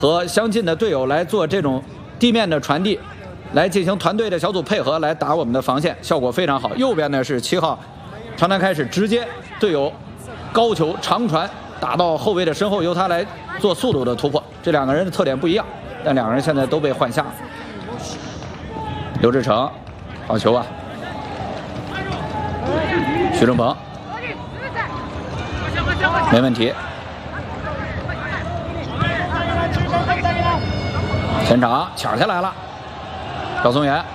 和相近的队友来做这种地面的传递，来进行团队的小组配合，来打我们的防线，效果非常好。右边呢是7号长传开始，直接队友高球长传打到后卫的身后，由他来做速度的突破。这两个人的特点不一样，但两个人现在都被换下了。刘志成，好球啊！徐正鹏，没问题。前场抢下来了，赵松元，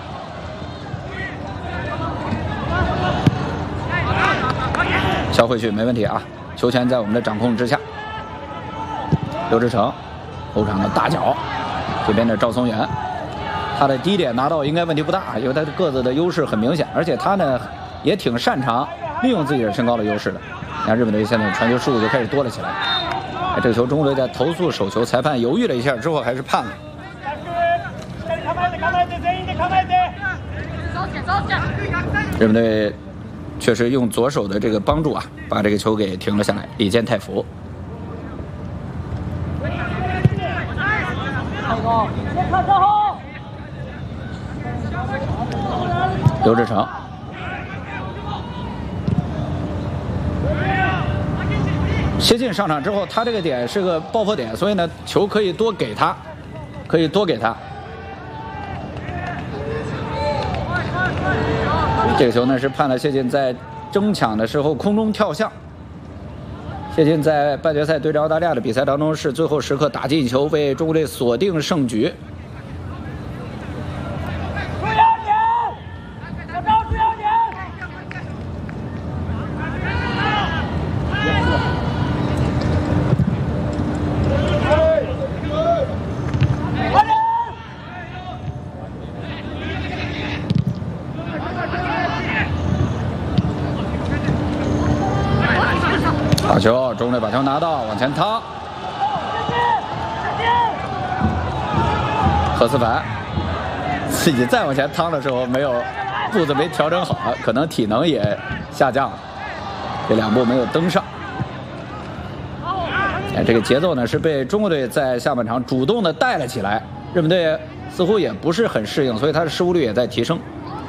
消回去没问题啊，球权在我们的掌控之下。刘志成，后场的大脚，这边的赵松元，他的低点拿到应该问题不大，因为他的个子的优势很明显，而且他呢也挺擅长利用自己的身高的优势的。你看日本队现在传球数度就开始多了起来。这个球中国队在投诉手球，裁判犹豫了一下之后还是判了。日本队确实用左手的这个帮助啊，把这个球给停了下来。李健太福，刘志成，谢晋上场之后，他这个点是个爆破点，所以呢，球可以多给他，可以多给他。这个球呢是判了谢晋在争抢的时候空中跳向。谢晋在半决赛对阵澳大利亚的比赛当中是最后时刻打进球，为中国队锁定胜局。好球，中队把球拿到，往前趟。何思凡自己再往前趟的时候，步子没调整好，可能体能也下降了，这2步没有登上。这个节奏呢是被中国队在下半场主动的带了起来，日本队似乎也不是很适应，所以他的失误率也在提升。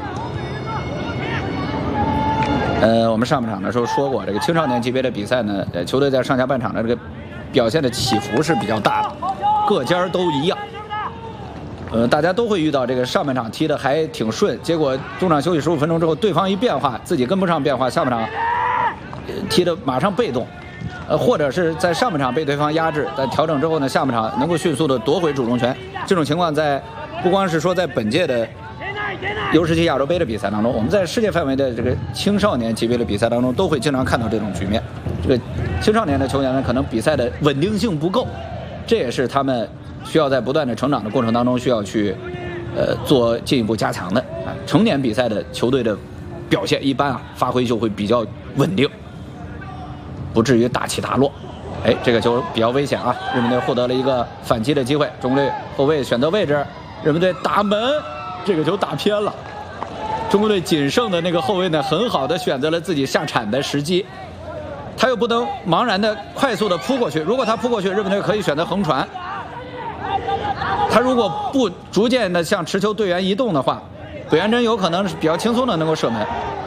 我们上半场的时候说过，这个青少年级别的比赛呢，球队在上下半场的这个表现的起伏是比较大的，各家都一样。大家都会遇到这个上半场踢的还挺顺，结果中场休息15分钟之后，对方一变化，自己跟不上变化，下半场踢的马上被动，或者是在上半场被对方压制，在调整之后呢，下半场能够迅速的夺回主动权。这种情况在不光是说在本届的U17亚洲杯的比赛当中，我们在世界范围的这个青少年级别的比赛当中，都会经常看到这种局面。这个青少年的球员呢，可能比赛的稳定性不够，这也是他们需要在不断的成长的过程当中需要去做进一步加强的。成年比赛的球队的表现一般发挥就会比较稳定，不至于大起大落。这个球比较危险啊！日本队获得了一个反击的机会，中国队后卫选择位置，日本队打门。这个球打偏了，中国队仅剩的那个后卫呢，很好的选择了自己下铲的时机，他又不能茫然的快速的扑过去，如果他扑过去，日本队可以选择横传，他如果不逐渐的向持球队员移动的话，北原真有可能是比较轻松的能够射门。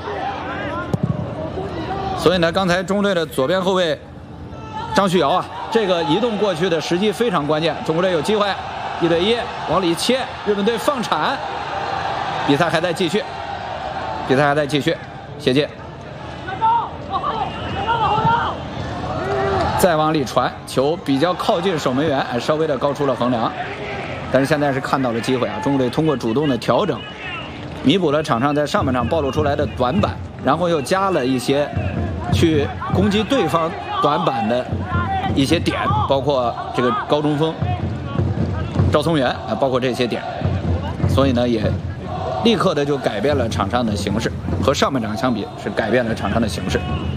所以呢，刚才中国队的左边后卫张旭尧啊，这个移动过去的时机非常关键，中国队有机会1对1往里切，日本队放铲。比赛还在继续，谢晋再往里传，球比较靠近守门员，稍微的高出了横梁，但是现在是看到了机会啊！中国队通过主动的调整，弥补了场上在上半场暴露出来的短板，然后又加了一些去攻击对方短板的一些点，包括这个高中锋赵松元包括这些点，所以呢也立刻的就改变了场上的形势，和上半场相比是改变了场上的形势。